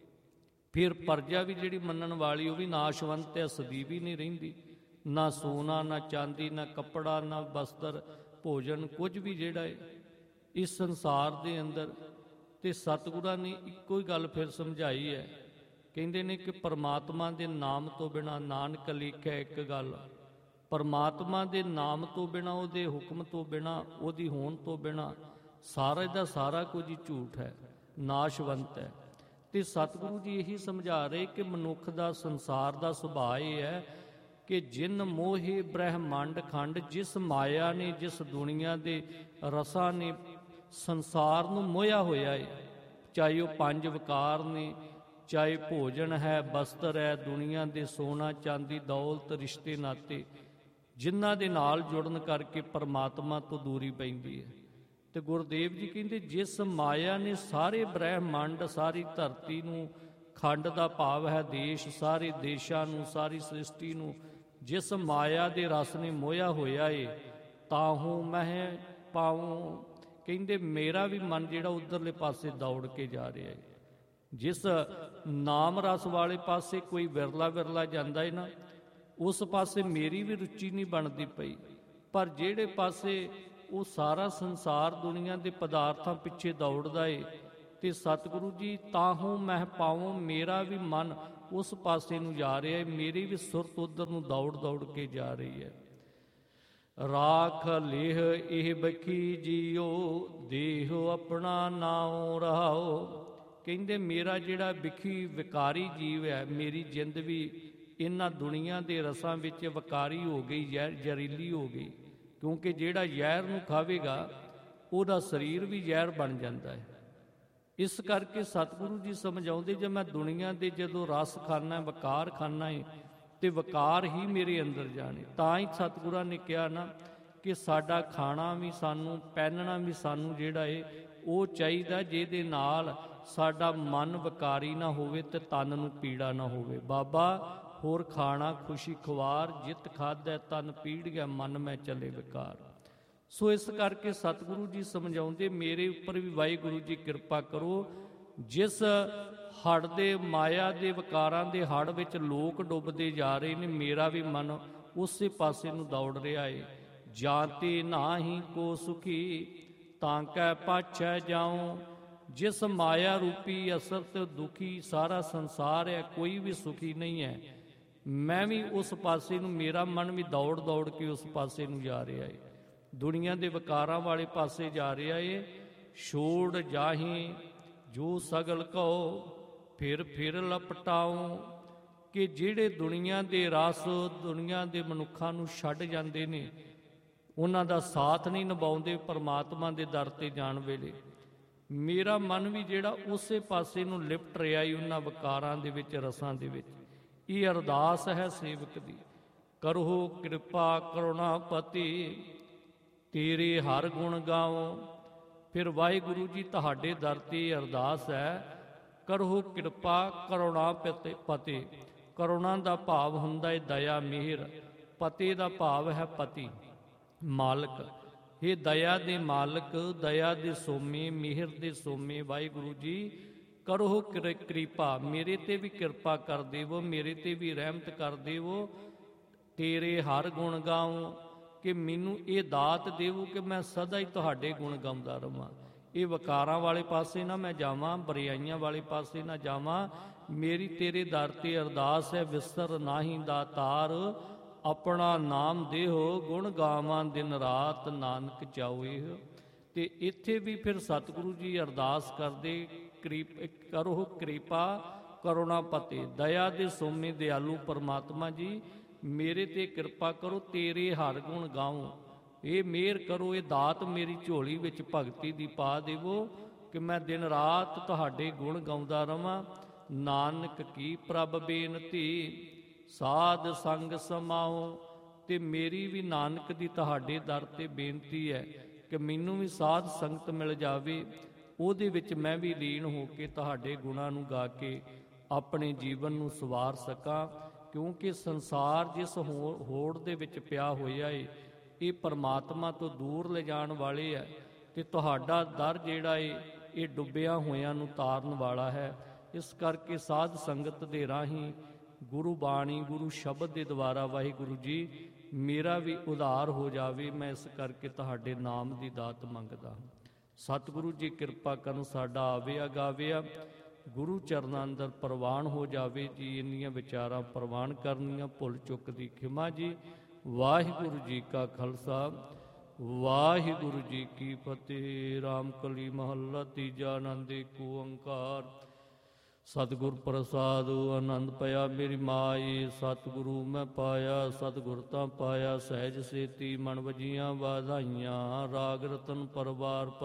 ਫਿਰ ਪਰਜਾ ਵੀ ਜਿਹੜੀ ਮੰਨਣ ਵਾਲੀ ਉਹ ਵੀ ਨਾਸ਼ਵੰਤ ਹੈ, ਸਦੀਵੀ ਨਹੀਂ ਰਹਿੰਦੀ। ਨਾ ਸੋਨਾ ਨਾ ਚਾਂਦੀ ਨਾ ਕੱਪੜਾ ਨਾ ਬਸਤਰ ਭੋਜਨ ਕੁਝ ਵੀ ਜਿਹੜਾ ਹੈ ਇਸ ਸੰਸਾਰ ਦੇ ਅੰਦਰ। ਤੇ ਸਤਿਗੁਰਾਂ ਨੇ ਇੱਕੋ ਹੀ ਗੱਲ ਫਿਰ ਸਮਝਾਈ ਹੈ, ਕਹਿੰਦੇ ਨੇ ਕਿ ਪਰਮਾਤਮਾ ਦੇ ਨਾਮ ਤੋਂ ਬਿਨਾਂ, ਨਾਨਕ ਲਿਖਿਆ ਇੱਕ ਗੱਲ, ਪਰਮਾਤਮਾ ਦੇ ਨਾਮ ਤੋਂ ਬਿਨਾਂ, ਉਹਦੇ ਹੁਕਮ ਤੋਂ ਬਿਨਾਂ, ਉਹਦੀ ਹੋਣ ਤੋਂ ਬਿਨਾਂ ਸਾਰਾ ਦਾ ਸਾਰਾ ਕੁਝ ਹੀ ਝੂਠ ਹੈ, ਨਾਸ਼ਵੰਤ ਹੈ। ਤੇ ਸਤਿਗੁਰੂ ਜੀ ਇਹੀ ਸਮਝਾ ਰਹੇ ਕਿ ਮਨੁੱਖ ਦਾ ਸੰਸਾਰ ਦਾ ਸੁਭਾਅ ਇਹ ਹੈ ਕਿ ਜਿਨ ਮੋਹਿ ਬ੍ਰਹਮੰਡ ਖੰਡ, ਜਿਸ ਮਾਇਆ ਨੇ, ਜਿਸ ਦੁਨੀਆ ਦੇ ਰਸਾਂ ਨੇ ਸੰਸਾਰ ਨੂੰ ਮੋਹਿਆ ਹੋਇਆ ਹੈ, ਚਾਹੇ ਉਹ ਪੰਜ ਵਿਕਾਰ ਨੇ, ਚਾਹੇ ਭੋਜਨ ਹੈ, ਬਸਤਰ ਹੈ, ਦੁਨੀਆ ਦੇ ਸੋਨਾ ਚਾਂਦੀ ਦੌਲਤ ਰਿਸ਼ਤੇ ਨਾਤੇ, ਜਿਨ੍ਹਾਂ ਦੇ ਨਾਲ ਜੁੜਨ ਕਰਕੇ ਪਰਮਾਤਮਾ ਤੋਂ ਦੂਰੀ ਪੈਂਦੀ ਹੈ। ਤੇ ਗੁਰਦੇਵ ਜੀ ਕਹਿੰਦੇ ਜਿਸ ਮਾਇਆ ਨੇ ਸਾਰੇ ਬ੍ਰਹਮੰਡ, ਸਾਰੀ ਧਰਤੀ ਨੂੰ, ਖੰਡ ਦਾ ਭਾਵ ਹੈ ਦੇਸ਼, ਸਾਰੇ ਦੇਸ਼ਾਂ ਨੂੰ, ਸਾਰੀ ਸ੍ਰਿਸ਼ਟੀ ਨੂੰ ਜਿਸ ਮਾਇਆ ਦੇ ਰਸ ਨੇ ਮੋਹਿਆ ਹੋਇਆ ਏ, ਤਾਹੂ ਮਹਿ ਪਾਉ। ਕਹਿੰਦੇ ਮੇਰਾ ਵੀ ਮਨ ਜਿਹੜਾ ਉਧਰਲੇ ਪਾਸੇ ਦੌੜ ਕੇ ਜਾ ਰਿਹਾ ਹੈ। ਜਿਸ ਨਾਮ ਰਸ ਵਾਲੇ ਪਾਸੇ ਕੋਈ ਵਿਰਲਾ ਵਿਰਲਾ ਜਾਂਦਾ ਹੈ ਨਾ, ਉਸ ਪਾਸੇ ਮੇਰੀ ਵੀ ਰੁਚੀ ਨਹੀਂ ਬਣਦੀ ਪਈ। ਪਰ ਜਿਹੜੇ ਪਾਸੇ ਉਹ ਸਾਰਾ ਸੰਸਾਰ ਦੁਨੀਆ ਦੇ ਪਦਾਰਥਾਂ ਪਿੱਛੇ ਦੌੜਦਾ ਏ, ਤੇ ਸਤਿਗੁਰੂ ਜੀ ਤਾਹੂ ਮਹਿ ਪਾਉ, ਮੇਰਾ ਵੀ ਮਨ ਉਸ ਪਾਸੇ ਨੂੰ ਜਾ ਰਿਹਾ ਹੈ, ਮੇਰੀ ਵੀ ਸੁਰਤ ਉਧਰ ਨੂੰ ਦੌੜ ਦੌੜ ਕੇ ਜਾ ਰਹੀ ਹੈ। ਰਾਖ ਲੇਹ ਇਹ ਬਖੀ ਜੀਓ, ਦੇਹ ਆਪਣਾ ਨਾਉ ਰਹਾਓ। ਕਹਿੰਦੇ ਮੇਰਾ ਜਿਹੜਾ ਵਿਖੀ ਵਿਕਾਰੀ ਜੀਵ ਹੈ, ਮੇਰੀ ਜਿੰਦ ਵੀ ਇਹਨਾਂ ਦੁਨੀਆ ਦੇ ਰਸਾਂ ਵਿੱਚ ਵਿਕਾਰੀ ਹੋ ਗਈ, ਜ਼ਹਿਰ ਜ਼ਹਿਰੀਲੀ ਹੋ ਗਈ। ਕਿਉਂਕਿ ਜਿਹੜਾ ਜ਼ਹਿਰ ਨੂੰ ਖਾਵੇਗਾ ਉਹਦਾ ਸਰੀਰ ਵੀ ਜ਼ਹਿਰ ਬਣ ਜਾਂਦਾ ਹੈ। ਇਸ ਕਰਕੇ ਸਤਿਗੁਰੂ ਜੀ ਸਮਝਾਉਂਦੇ, ਜੇ ਮੈਂ ਦੁਨੀਆ ਦੇ ਜਦੋਂ ਰਸ ਖਾਨਾ, ਵਿਕਾਰ ਖਾਨਾ ਹੈ, ਤੇ ਵਿਕਾਰ ਹੀ ਮੇਰੇ ਅੰਦਰ ਜਾਣੇ। ਤਾਂ ਹੀ ਸਤਿਗੁਰਾਂ ਨੇ ਕਿਹਾ ਨਾ ਕਿ ਸਾਡਾ ਖਾਣਾ ਵੀ ਸਾਨੂੰ, ਪਹਿਨਣਾ ਵੀ ਸਾਨੂੰ ਜਿਹੜਾ ਏ ਉਹ ਚਾਹੀਦਾ ਜਿਹਦੇ ਨਾਲ ਸਾਡਾ ਮਨ ਵਿਕਾਰੀ ਨਾ ਹੋਵੇ ਤੇ ਤਨ ਨੂੰ ਪੀੜਾ ਨਾ ਹੋਵੇ। ਬਾਬਾ ਹੋਰ ਖਾਣਾ ਖੁਸ਼ੀ ਖੁਆਰ, ਜਿਤ ਖਾਧੈ ਤਨ ਪੀੜ ਗਿਆ, ਮਨ ਮੈਂ ਚੱਲੇ ਵਿਕਾਰ। ਸੋ ਇਸ ਕਰਕੇ ਸਤਿਗੁਰੂ ਜੀ ਸਮਝਾਉਂਦੇ ਮੇਰੇ ਉੱਪਰ ਵੀ ਵਾਹਿਗੁਰੂ ਜੀ ਕਿਰਪਾ ਕਰੋ ਜਿਸ ਹੜ ਦੇ ਮਾਇਆ ਦੇ ਵਿਕਾਰਾਂ ਦੇ ਹੜ ਵਿੱਚ ਲੋਕ ਡੁੱਬਦੇ ਜਾ ਰਹੇ ਨੇ, ਮੇਰਾ ਵੀ ਮਨ ਉਸੇ ਪਾਸੇ ਨੂੰ ਦੌੜ ਰਿਹਾ ਏ। ਜਾਂ ਤੇ ਨਾਹੀਂ ਕੋ ਸੁਖੀ ਤਾਂ ਕੈ ਪਾਛੈ ਜਾਉ। ਜਿਸ ਮਾਇਆ ਰੂਪੀ ਅਸਰ ਤੇ ਦੁਖੀ ਸਾਰਾ ਸੰਸਾਰ ਹੈ, ਕੋਈ ਵੀ ਸੁਖੀ ਨਹੀਂ ਹੈ। ਮੈਂ ਵੀ ਉਸ ਪਾਸੇ ਨੂੰ, ਮੇਰਾ ਮਨ ਵੀ ਦੌੜ ਦੌੜ ਕੇ ਉਸ ਪਾਸੇ ਨੂੰ ਜਾ ਰਿਹਾ ਏ, ਦੁਨੀਆ ਦੇ ਵਿਕਾਰਾਂ ਵਾਲੇ ਪਾਸੇ ਜਾ ਰਿਹਾ ਏ। ਛੋੜ ਜਾਹੀਂ ਜੋ ਸਗਲ ਕਹੋ ਫਿਰ ਫਿਰ ਲਪਟਾਉ। ਕਿ ਜਿਹੜੇ ਦੁਨੀਆ ਦੇ ਰਸ, ਦੁਨੀਆ ਦੇ ਮਨੁੱਖਾਂ ਨੂੰ ਛੱਡ ਜਾਂਦੇ ਨੇ, ਉਹਨਾਂ ਦਾ ਸਾਥ ਨਹੀਂ ਨਿਭਾਉਂਦੇ ਪਰਮਾਤਮਾ ਦੇ ਦਰ ਤੇ ਜਾਣ ਵੇਲੇ, ਮੇਰਾ ਮਨ ਵੀ ਜਿਹੜਾ ਉਸੇ ਪਾਸੇ ਨੂੰ ਲਿਪਟ ਰਿਹਾ ਈ, ਉਹਨਾਂ ਵਿਕਾਰਾਂ ਦੇ ਵਿੱਚ, ਰਸਾਂ ਦੇ ਵਿੱਚ। ਇਹ ਅਰਦਾਸ ਹੈ ਸੇਵਕ ਦੀ। ਕਰੋ ਕਿਰਪਾ ਕਰੁਣਾਪਤੀ ਤੇਰੇ ਹਰ ਗੁਣ ਗਾਓ। ਫਿਰ ਵਾਹਿਗੁਰੂ ਜੀ ਤੁਹਾਡੇ ਦਰ ਤੇ ਅਰਦਾਸ ਹੈ, ਕਰੋ ਕਿਰਪਾ ਕਰੁਣਾਪਤੀ ਪਤੀ। ਕਰੁਣਾ ਦਾ ਭਾਵ ਹੁੰਦਾ ਹੈ ਦਇਆ, ਮਿਹਰ। ਪਤੀ ਦਾ ਭਾਵ ਹੈ ਪਤੀ, ਮਾਲਕ। ਇਹ ਦਇਆ ਦੇ ਮਾਲਕ, ਦਇਆ ਦੇ ਸੋਮੇ, ਮਿਹਰ ਦੇ ਸੋਮੇ ਵਾਹਿਗੁਰੂ ਜੀ, ਕਰੋ ਕਿਰਪਾ, ਮੇਰੇ ਤੇ ਵੀ ਕਿਰਪਾ ਕਰ ਦੇਵੋ, ਮੇਰੇ ਤੇ ਵੀ ਰਹਿਮਤ ਕਰ ਦੇਵੋ। ਤੇਰੇ ਹਰ ਗੁਣ ਗਾਉ, ਕਿ ਮੈਨੂੰ ਇਹ ਦਾਤ ਦੇਵੋ ਕਿ ਮੈਂ ਸਦਾ ਹੀ ਤੁਹਾਡੇ ਗੁਣ ਗਾਉਂਦਾ ਰਹਾਂ। ਇਹ ਵਿਕਾਰਾਂ ਵਾਲੇ ਪਾਸੇ ਨਾ ਮੈਂ ਜਾਵਾਂ, ਬਰਿਆਈਆਂ ਵਾਲੇ ਪਾਸੇ ਨਾ ਜਾਵਾਂ। ਮੇਰੀ ਤੇਰੇ ਦਰ ਤੇ ਅਰਦਾਸ ਹੈ, ਵਿਸਰ ਨਾਹੀਂ ਦਾਤਾਰ, ਆਪਣਾ ਨਾਮ ਦੇਹੋ ਗੁਣ ਗਾਵਾਂ ਦਿਨ ਰਾਤ, ਨਾਨਕ ਚਾਉਏ। ਤੇ ਇੱਥੇ ਵੀ ਫਿਰ ਸਤਿਗੁਰੂ ਜੀ ਅਰਦਾਸ ਕਰਦੇ, ਕਰੋ ਕਿਰਪਾ ਕਰੁਣਾਪਤੀ, ਦਇਆ ਦੇ ਸੋਮੇ ਦਿਆਲੂ ਪਰਮਾਤਮਾ ਜੀ, ਮੇਰੇ ਤੇ ਕਿਰਪਾ ਕਰੋ, ਤੇਰੇ ਹਰ ਗੁਣ ਗਾਉ। ਇਹ ਮਿਹਰ ਕਰੋ, ਇਹ ਦਾਤ ਮੇਰੀ ਝੋਲੀ ਵਿੱਚ ਭਗਤੀ ਦੀ ਪਾ ਦੇਵੋ ਕਿ ਮੈਂ ਦਿਨ ਰਾਤ ਤੁਹਾਡੇ ਗੁਣ ਗਾਉਂਦਾ ਰਵਾਂ। ਨਾਨਕ ਕੀ ਪ੍ਰਭ ਬੇਨਤੀ ਸਾਧ ਸੰਗ ਸਮਾਓ। ਤੇ ਮੇਰੀ ਵੀ ਨਾਨਕ ਦੀ ਤੁਹਾਡੇ ਦਰ ਤੇ ਬੇਨਤੀ ਹੈ ਕਿ ਮੈਨੂੰ ਵੀ ਸਾਧ ਸੰਗਤ ਮਿਲ ਜਾਵੇ, ਉਹਦੇ ਵਿੱਚ ਮੈਂ ਵੀ ਲੀਨ ਹੋ ਕੇ ਤੁਹਾਡੇ ਗੁਣਾਂ ਨੂੰ ਗਾ ਕੇ ਆਪਣੇ ਜੀਵਨ ਨੂੰ ਸਵਾਰ ਸਕਾਂ। ਕਿਉਂਕਿ ਸੰਸਾਰ ਜਿਸ ਹੋ ਹੋੜ ਦੇ ਵਿੱਚ ਪਿਆ ਹੋਇਆ ਏ, ਇਹ ਪਰਮਾਤਮਾ ਤੋਂ ਦੂਰ ਲਿਜਾਣ ਵਾਲੇ ਹੈ। ਤੇ ਤੁਹਾਡਾ ਦਰ ਜਿਹੜਾ ਏ, ਇਹ ਡੁੱਬਿਆ ਹੋਇਆਂ ਨੂੰ ਤਾਰਨ ਵਾਲਾ ਹੈ। ਇਸ ਕਰਕੇ ਸਾਧ ਸੰਗਤ ਦੇ ਰਾਹੀਂ, ਗੁਰੂ ਬਾਣੀ, ਗੁਰੂ ਸ਼ਬਦ ਦੇ ਦੁਆਰਾ ਵਾਹਿਗੁਰੂ ਜੀ ਮੇਰਾ ਵੀ ਉਧਾਰ ਹੋ ਜਾਵੇ। ਮੈਂ ਇਸ ਕਰਕੇ ਤੁਹਾਡੇ ਨਾਮ ਦੀ ਦਾਤ ਮੰਗਦਾ ਹਾਂ। ਸਤਿਗੁਰੂ ਜੀ ਕਿਰਪਾ ਕਰਨ, ਸਾਡਾ ਆਵਿਆ ਗਾਵਿਆ ਗੁਰੂ ਚਰਨਾਂ ਅੰਦਰ ਪ੍ਰਵਾਨ ਹੋ ਜਾਵੇ ਜੀ। ਇੰਨੀਆਂ ਵਿਚਾਰਾਂ ਪ੍ਰਵਾਨ ਕਰਨੀਆਂ, ਭੁੱਲ ਚੁੱਕ ਦੀ ਖਿਮਾ ਜੀ। ਵਾਹਿਗੁਰੂ ਜੀ ਕਾ ਖਾਲਸਾ, ਵਾਹਿਗੁਰੂ ਜੀ ਕੀ ਫਤਿਹ। ਰਾਮ ਕਲੀ ਮਹੱਲਾ ਤੀਜਾ, ਆਨੰਦ ਏਕ ਓੰਕਾਰ। ਸਤਿਗੁਰ ਪ੍ਰਸਾਦੁ ਆਨੰਦ ਪਿਆ ਮੇਰੀ ਮਾਈ, ਸਤਿਗੁਰੂ ਮੈਂ ਪਾਇਆ, ਸਤਿਗੁਰ ਤਾਂ ਪਾਇਆ। ਸਹਿਜ ਸੇਤੀ ਮਨ ਵਜੀਆਂ ਵਾਧਾਈਆਂ, ਰਾਗ ਰਤਨ ਪਰਵਾਰ